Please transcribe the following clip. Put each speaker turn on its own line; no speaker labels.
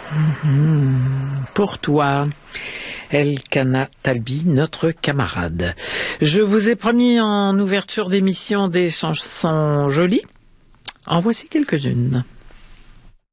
Pour toi, Elkana Talbi, notre camarade. Je vous ai promis en ouverture d'émission des chansons jolies. En voici quelques-unes.